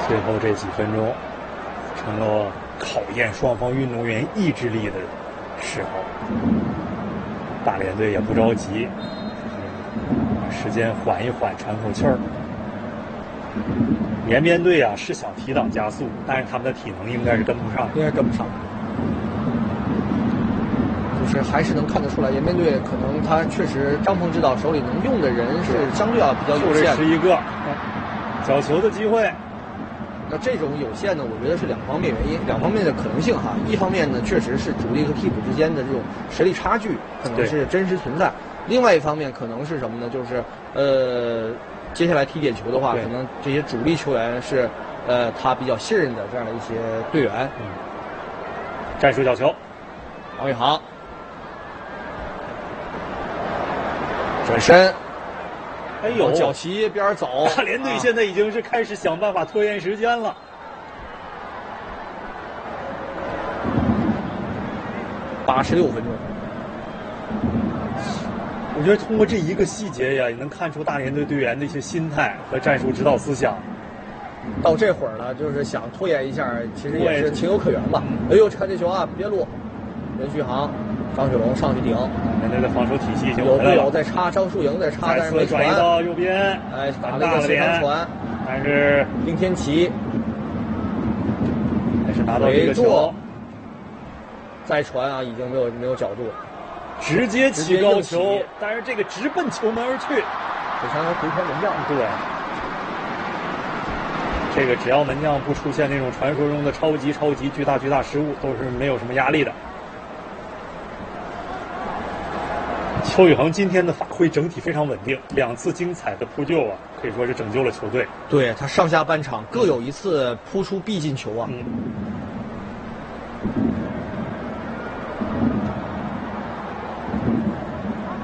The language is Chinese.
最后这几分钟成了考验双方运动员意志力的时候。大连队也不着急，时间缓一缓，喘口气儿。延边队啊是想提档加速，但是他们的体能应该是跟不上， 应该跟不上。就是还是能看得出来，延边队可能他确实张鹏指导手里能用的人是相对比较有限的， 就这11个角球的机会。 那这种有限呢，我觉得是两方面原因，两方面的可能性哈。一方面呢，确实是主力和替补之间的这种实力差距可能是真实存在；另外一方面可能是什么呢？就是接下来踢点球的话，可能这些主力球员是他比较信任的这样的一些队员。 战术角球， 王宇航转身。 哎呦， 脚旗边走， 大连队现在已经是开始想办法拖延时间了。 86分钟， 我觉得通过这一个细节呀，也能看出大连队队员的一些心态和战术指导思想。 到这会儿呢，就是想拖延一下，其实也是情有可原吧。哎呦，看这球啊，别落，任旭航。张雪龙上去顶， 面对的防守体系已经有队友在插，张树莹在插，但是没传。 转移到右边， 哎，打了一个斜长传， 但是丁天琪还是拿到这个球， 再传啊，已经没有角度， 直接起高球，但是这个直奔球门而去， 非常有回传门将。 对，这个只要门将不出现那种传说中的超级巨大失误，都是没有什么压力的。邱宇恒今天的发挥整体非常稳定，2次精彩的扑救啊，可以说是拯救了球队。 对，他上下半场各有一次扑出必进球啊。